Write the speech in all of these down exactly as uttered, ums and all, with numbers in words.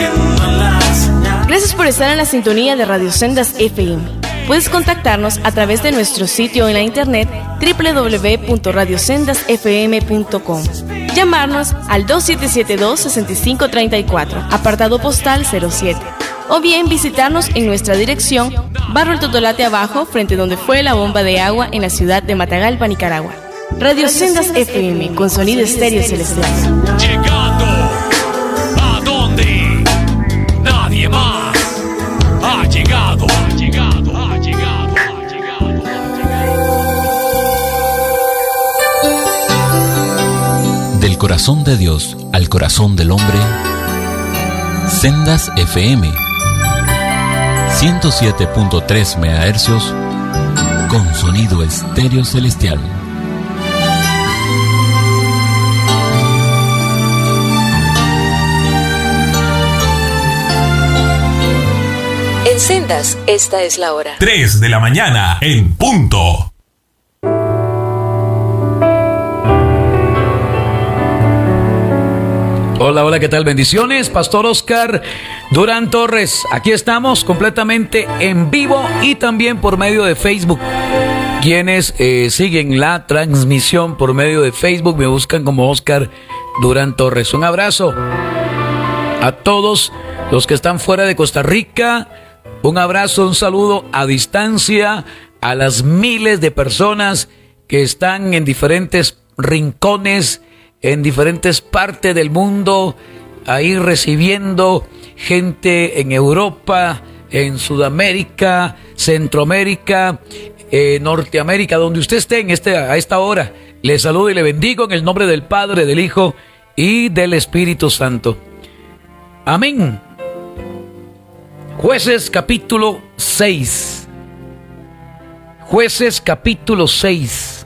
Gracias por estar en la sintonía de Radio Sendas F M. Puedes contactarnos a través de nuestro sitio en la internet doble u doble u doble u punto radio sendas f m punto com. Llamarnos al dos siete siete dos, seis cinco tres cuatro, apartado postal cero siete. O bien visitarnos en nuestra dirección, Barrio El Totolate Abajo, frente donde fue la bomba de agua en la ciudad de Matagalpa, Nicaragua. Radio Sendas F M, con sonido estéreo celestial. Llegando a donde nadie más ha llegado, ha llegado, ha llegado, ha llegado, ha llegado. Del corazón de Dios al corazón del hombre, Sendas F M, ciento siete punto tres megahercios, con sonido estéreo celestial. En Sendas, esta es la hora. tres de la mañana en punto. Hola, hola, ¿qué tal? Bendiciones, Pastor Oscar Durán Torres. Aquí estamos completamente en vivo y también por medio de Facebook. Quienes eh, siguen la transmisión por medio de Facebook me buscan como Oscar Durán Torres. Un abrazo a todos los que están fuera de Costa Rica. Un abrazo, un saludo a distancia a las miles de personas que están en diferentes rincones, en diferentes partes del mundo, ahí recibiendo gente en Europa, en Sudamérica, Centroamérica, eh, Norteamérica, donde usted esté en este, a esta hora. Le saludo y le bendigo en el nombre del Padre, del Hijo y del Espíritu Santo. Amén. Jueces capítulo seis. Jueces capítulo seis.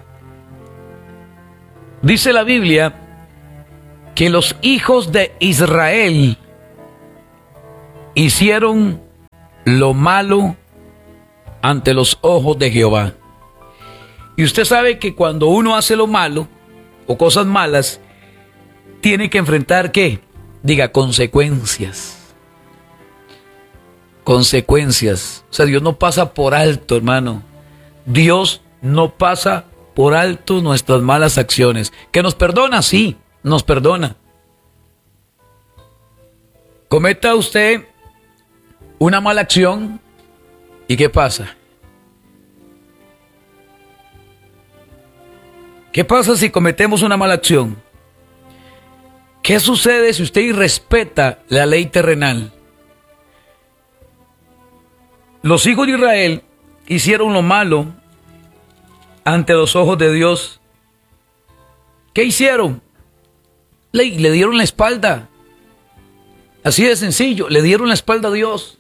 Dice la Biblia que los hijos de Israel hicieron lo malo ante los ojos de Jehová. Y usted sabe que cuando uno hace lo malo o cosas malas, tiene que enfrentar, ¿qué? Diga, consecuencias. Consecuencias. O sea, Dios no pasa por alto, hermano. Dios no pasa por alto nuestras malas acciones. ¿Que nos perdona? Sí, nos perdona. Cometa usted una mala acción y ¿qué pasa? ¿Qué pasa si cometemos una mala acción? ¿Qué sucede si usted irrespeta la ley terrenal? Los hijos de Israel hicieron lo malo ante los ojos de Dios. ¿Qué hicieron? Le, le dieron la espalda. Así de sencillo, le dieron la espalda a Dios.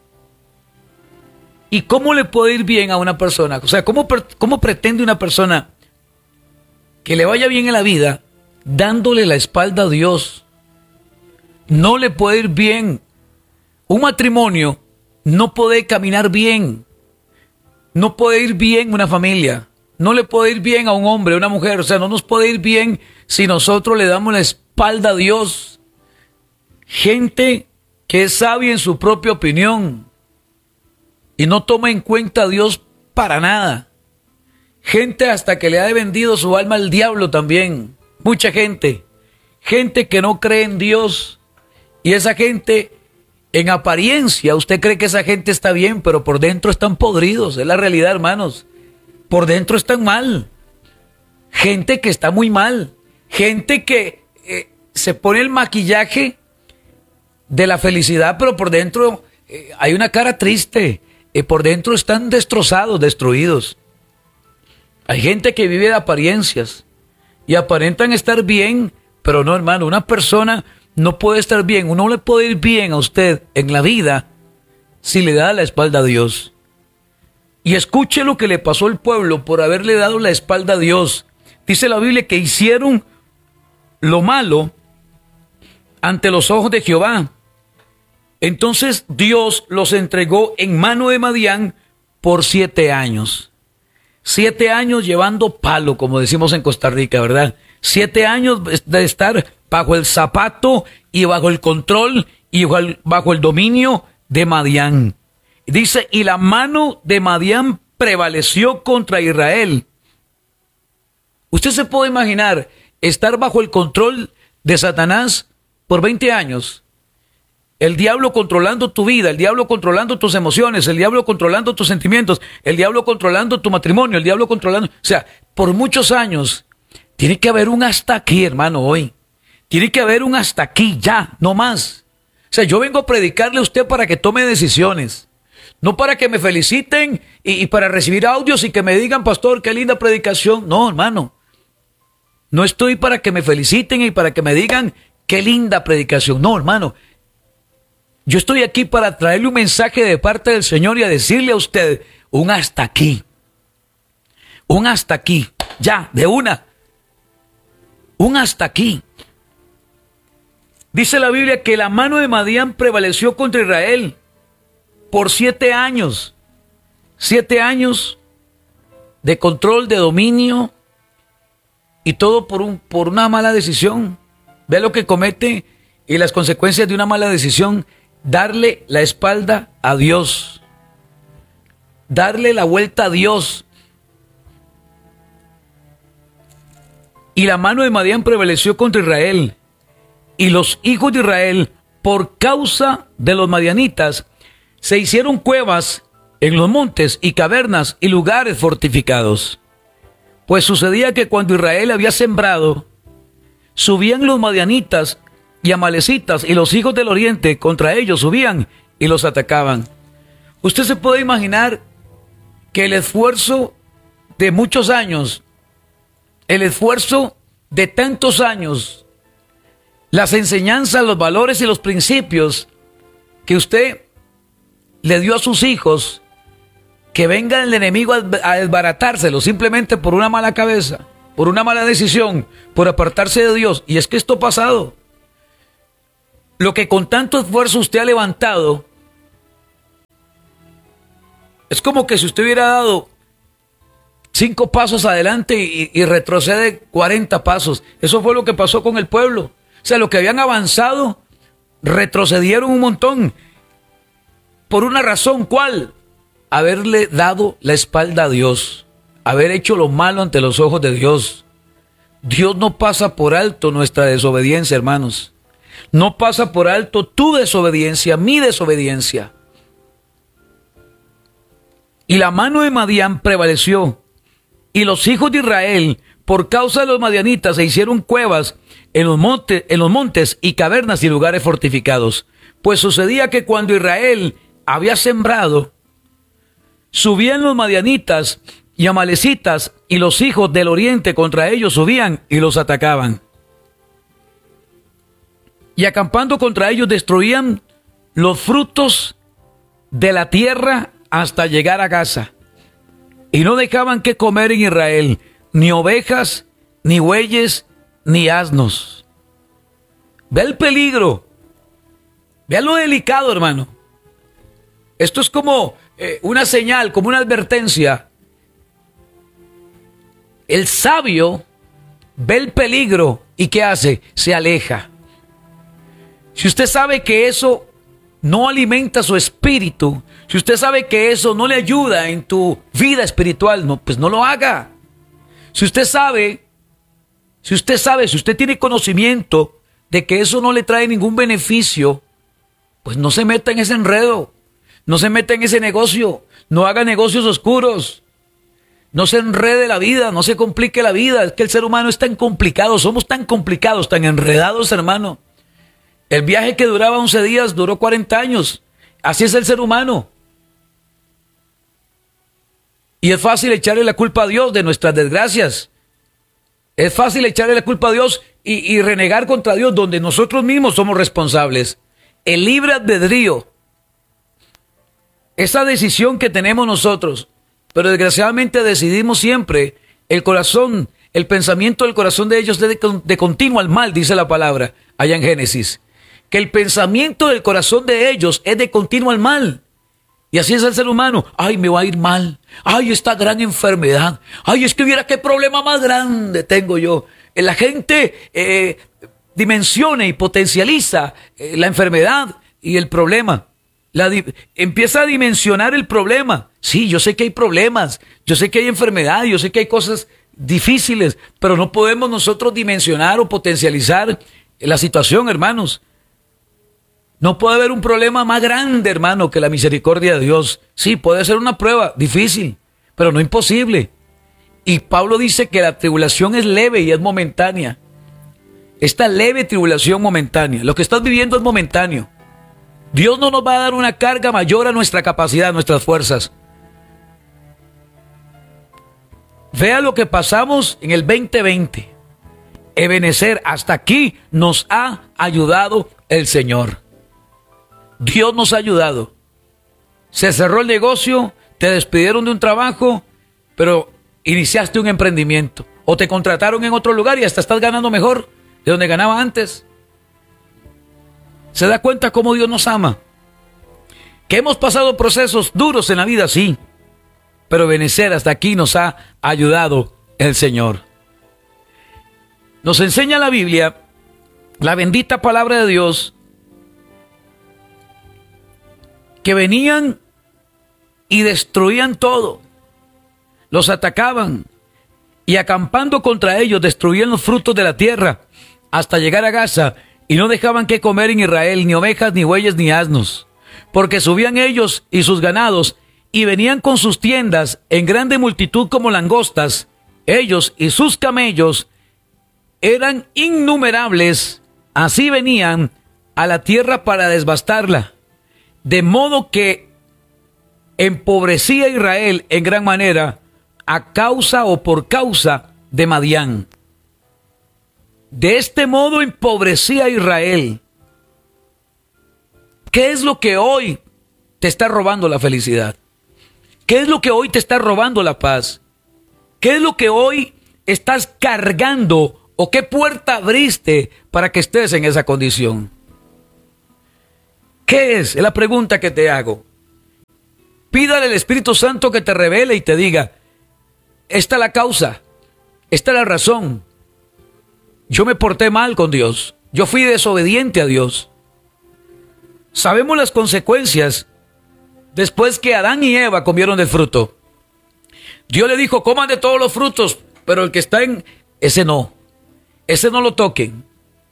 ¿Y cómo le puede ir bien a una persona? O sea, ¿cómo, cómo pretende una persona que le vaya bien en la vida dándole la espalda a Dios? No le puede ir bien. Un matrimonio no puede caminar bien. No puede ir bien una familia. No le puede ir bien a un hombre, a una mujer. O sea, no nos puede ir bien si nosotros le damos la espalda a Dios. Gente que es sabia en su propia opinión y no toma en cuenta a Dios para nada. Gente hasta que le ha vendido su alma al diablo también. Mucha gente. Gente que no cree en Dios. Y esa gente, en apariencia, usted cree que esa gente está bien, pero por dentro están podridos. Es la realidad, hermanos. Por dentro están mal. Gente que está muy mal. Gente que eh, se pone el maquillaje de la felicidad, pero por dentro eh, hay una cara triste. Eh, por dentro están destrozados, destruidos. Hay gente que vive de apariencias y aparentan estar bien, pero no, hermano. Una persona no puede estar bien. Uno no le puede ir bien a usted en la vida si le da la espalda a Dios. Y escuche lo que le pasó al pueblo por haberle dado la espalda a Dios. Dice la Biblia que hicieron lo malo ante los ojos de Jehová. Entonces Dios los entregó en mano de Madián por siete años. Siete años llevando palo, como decimos en Costa Rica, ¿verdad? Siete años de estar bajo el zapato y bajo el control y bajo el dominio de Madián. Dice, y la mano de Madián prevaleció contra Israel. Usted se puede imaginar estar bajo el control de Satanás por veinte años. El diablo controlando tu vida, el diablo controlando tus emociones, el diablo controlando tus sentimientos, el diablo controlando tu matrimonio, el diablo controlando... O sea, por muchos años. Tiene que haber un hasta aquí, hermano, hoy. Tiene que haber un hasta aquí, ya, no más. O sea, yo vengo a predicarle a usted para que tome decisiones. No para que me feliciten y, y para recibir audios y que me digan, pastor, qué linda predicación. No, hermano. No estoy para que me feliciten y para que me digan, qué linda predicación. No, hermano. Yo estoy aquí para traerle un mensaje de parte del Señor y a decirle a usted un hasta aquí. Un hasta aquí. Ya, de una. Un hasta aquí. Dice la Biblia que la mano de Madián prevaleció contra Israel por siete años. Siete años de control, de dominio y todo por, un, por una mala decisión. Ve lo que comete y las consecuencias de una mala decisión. Darle la espalda a Dios. Darle la vuelta a Dios. Y la mano de Madián prevaleció contra Israel. Y los hijos de Israel, por causa de los madianitas, se hicieron cuevas en los montes y cavernas y lugares fortificados. Pues sucedía que cuando Israel había sembrado, subían los madianitas y amalecitas, y los hijos del oriente contra ellos subían y los atacaban. Usted se puede imaginar que el esfuerzo de muchos años, el esfuerzo de tantos años, las enseñanzas, los valores y los principios que usted le dio a sus hijos, que venga el enemigo a desbaratárselos simplemente por una mala cabeza, por una mala decisión, por apartarse de Dios. Y es que esto ha pasado. Lo que con tanto esfuerzo usted ha levantado, es como que si usted hubiera dado cinco pasos adelante y, y retrocede cuarenta pasos. Eso fue lo que pasó con el pueblo. O sea, lo que habían avanzado, retrocedieron un montón. ¿Por una razón cuál? Haberle dado la espalda a Dios. Haber hecho lo malo ante los ojos de Dios. Dios no pasa por alto nuestra desobediencia, hermanos. No pasa por alto tu desobediencia, mi desobediencia. Y la mano de Madián prevaleció. Y los hijos de Israel, por causa de los madianitas, se hicieron cuevas en los montes, en los montes y cavernas y lugares fortificados. Pues sucedía que cuando Israel había sembrado, subían los madianitas y amalecitas, y los hijos del oriente contra ellos subían y los atacaban. Y acampando contra ellos destruían los frutos de la tierra hasta llegar a Gaza. Y no dejaban que comer en Israel, ni ovejas, ni bueyes, ni asnos. Ve el peligro. Ve lo delicado, hermano. Esto es como eh, una señal, como una advertencia. El sabio ve el peligro y ¿qué hace? Se aleja. Si usted sabe que eso no alimenta su espíritu, si usted sabe que eso no le ayuda en tu vida espiritual, no, pues no lo haga. Si usted sabe, si usted sabe, si usted tiene conocimiento de que eso no le trae ningún beneficio, pues no se meta en ese enredo, no se meta en ese negocio, no haga negocios oscuros, no se enrede la vida, no se complique la vida. Es que el ser humano es tan complicado, somos tan complicados, tan enredados, hermano. El viaje que duraba once días duró cuarenta años. Así es el ser humano. Y es fácil echarle la culpa a Dios de nuestras desgracias. Es fácil echarle la culpa a Dios y, y renegar contra Dios donde nosotros mismos somos responsables. El libre albedrío, esa decisión que tenemos nosotros, pero desgraciadamente decidimos siempre, el corazón, el pensamiento del corazón de ellos de, de continuo al mal, dice la palabra allá en Génesis. Que el pensamiento del corazón de ellos es de continuo al mal. Y así es el ser humano. Ay, me va a ir mal. Ay, esta gran enfermedad. Ay, es que viera qué problema más grande tengo yo. La gente eh, dimensiona y potencializa eh, la enfermedad y el problema. La di- empieza a dimensionar el problema. Sí, yo sé que hay problemas, yo sé que hay enfermedad, yo sé que hay cosas difíciles, pero no podemos nosotros dimensionar o potencializar la situación, hermanos. No puede haber un problema más grande, hermano, que la misericordia de Dios. Sí, puede ser una prueba difícil, pero no imposible. Y Pablo dice que la tribulación es leve y es momentánea. Esta leve tribulación momentánea, lo que estás viviendo es momentáneo. Dios no nos va a dar una carga mayor a nuestra capacidad, a nuestras fuerzas. Vea lo que pasamos en el veinte veinte. Ebenezer, hasta aquí nos ha ayudado el Señor. Dios nos ha ayudado. Se cerró el negocio, te despidieron de un trabajo, pero iniciaste un emprendimiento. O te contrataron en otro lugar y hasta estás ganando mejor de donde ganaba antes. ¿Se da cuenta cómo Dios nos ama? Que hemos pasado procesos duros en la vida, sí. Pero Ebenezer, hasta aquí nos ha ayudado el Señor. Nos enseña la Biblia, la bendita palabra de Dios, que venían y destruían todo. Los atacaban y acampando contra ellos destruían los frutos de la tierra hasta llegar a Gaza, y no dejaban que comer en Israel ni ovejas, ni bueyes, ni asnos, porque subían ellos y sus ganados y venían con sus tiendas en grande multitud como langostas. Ellos y sus camellos eran innumerables, así venían a la tierra para desbastarla, de modo que empobrecía Israel en gran manera a causa o por causa de Madián. De este modo empobrecía Israel. ¿Qué es lo que hoy te está robando la felicidad? ¿Qué es lo que hoy te está robando la paz? ¿Qué es lo que hoy estás cargando o qué puerta abriste para que estés en esa condición? ¿Qué es? Es la pregunta que te hago. Pídale al Espíritu Santo que te revele y te diga, esta es la causa, esta es la razón. Yo me porté mal con Dios. Yo fui desobediente a Dios. Sabemos las consecuencias después que Adán y Eva comieron del fruto. Dios le dijo, coman de todos los frutos, pero el que está en ese no. Ese no lo toquen.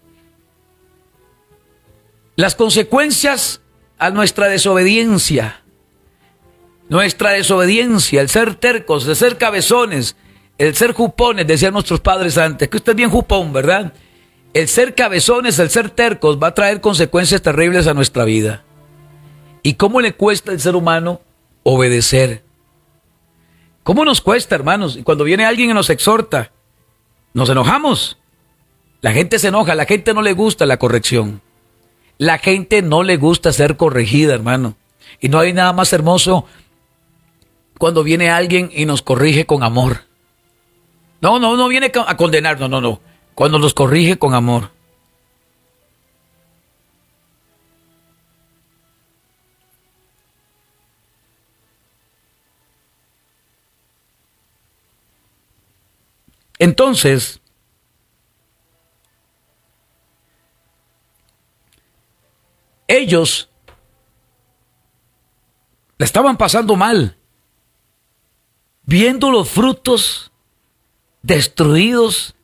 Las consecuencias a nuestra desobediencia. Nuestra desobediencia, el ser tercos, el ser cabezones, el ser jupones, decían nuestros padres antes, que usted es bien jupón, ¿verdad? El ser cabezones, el ser tercos va a traer consecuencias terribles a nuestra vida. ¿Y cómo le cuesta al ser humano obedecer? ¿Cómo nos cuesta, hermanos? Y cuando viene alguien y nos exhorta, nos enojamos. La gente se enoja, a la gente no le gusta la corrección. La gente no le gusta ser corregida, hermano. Y no hay nada más hermoso cuando viene alguien y nos corrige con amor. No, no, no viene a condenar, no, no, no. Cuando nos corrige con amor. Entonces, ellos la estaban pasando mal, viendo los frutos destruidos.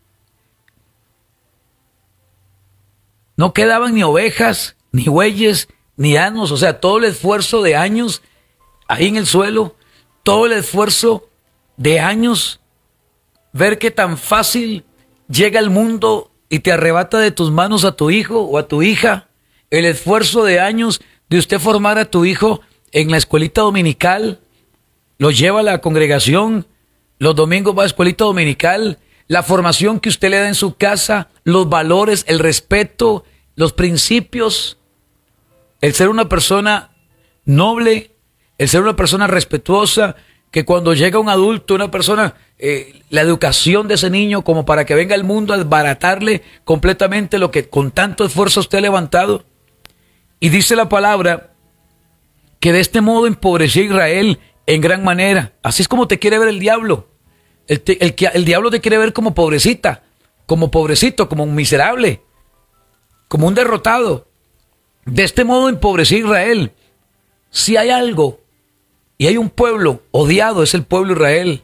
No quedaban ni ovejas, ni bueyes, ni asnos, o sea, todo el esfuerzo de años ahí en el suelo, todo el esfuerzo de años, ver que tan fácil llega el mundo y te arrebata de tus manos a tu hijo o a tu hija, el esfuerzo de años de usted formar a tu hijo en la escuelita dominical, lo lleva a la congregación, los domingos va a escuelita dominical, la formación que usted le da en su casa, los valores, el respeto, los principios, el ser una persona noble, el ser una persona respetuosa, que cuando llega un adulto, una persona, eh, la educación de ese niño como para que venga al mundo a desbaratarle completamente lo que con tanto esfuerzo usted ha levantado. Y dice la palabra que de este modo empobreció a Israel en gran manera. Así es como te quiere ver el diablo. El, te, el, el diablo te quiere ver como pobrecita, como pobrecito, como un miserable, como un derrotado. De este modo empobreció Israel. Si hay algo y hay un pueblo odiado, es el pueblo Israel.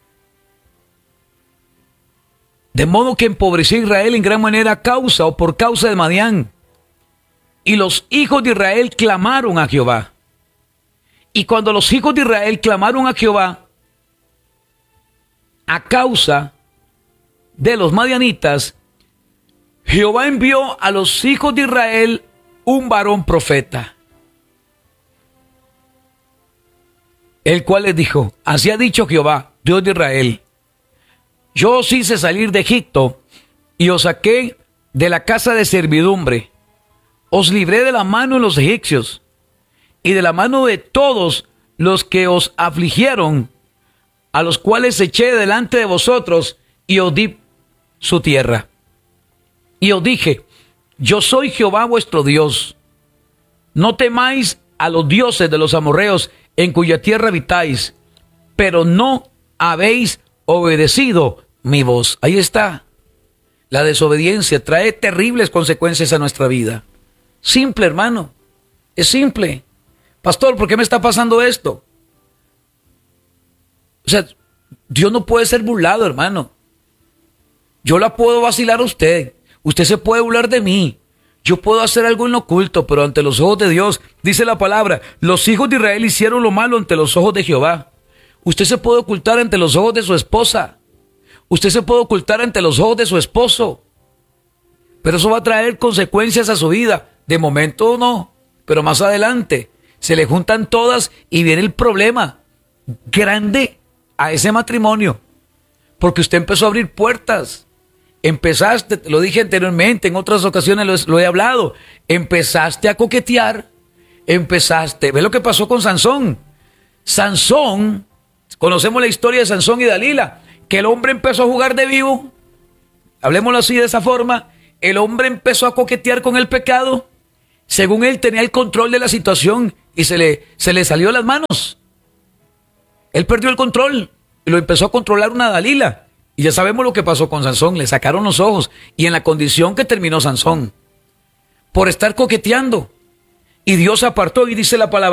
De modo que empobreció Israel en gran manera a causa o por causa de Madián. Y los hijos de Israel clamaron a Jehová. Y cuando los hijos de Israel clamaron a Jehová a causa de los madianitas, Jehová envió a los hijos de Israel un varón profeta, el cual les dijo: así ha dicho Jehová, Dios de Israel, yo os hice salir de Egipto y os saqué de la casa de servidumbre, os libré de la mano de los egipcios y de la mano de todos los que os afligieron, a los cuales eché delante de vosotros y os di su tierra. Y os dije: yo soy Jehová vuestro Dios. No temáis a los dioses de los amorreos en cuya tierra habitáis, pero no habéis obedecido mi voz. Ahí está. La desobediencia trae terribles consecuencias a nuestra vida. Simple, hermano. Es simple. Pastor, ¿por qué me está pasando esto? O sea, Dios no puede ser burlado, hermano. Yo la puedo vacilar a usted. Usted se puede burlar de mí. Yo puedo hacer algo en lo oculto, pero ante los ojos de Dios, dice la palabra, los hijos de Israel hicieron lo malo ante los ojos de Jehová. Usted se puede ocultar ante los ojos de su esposa. Usted se puede ocultar ante los ojos de su esposo. Pero eso va a traer consecuencias a su vida. De momento no, pero más adelante se le juntan todas y viene el problema grande a ese matrimonio. Porque usted empezó a abrir puertas. Empezaste, lo dije anteriormente, en otras ocasiones lo, lo he hablado, empezaste a coquetear, empezaste, ¿ves lo que pasó con Sansón? Sansón, conocemos la historia de Sansón y Dalila, que el hombre empezó a jugar de vivo, hablemoslo así de esa forma, el hombre empezó a coquetear con el pecado, según él tenía el control de la situación y se le, se le salió de las manos. Él perdió el control y lo empezó a controlar una Dalila. Y ya sabemos lo que pasó con Sansón, le sacaron los ojos y en la condición que terminó Sansón, por estar coqueteando. Y Dios apartó y dice la palabra.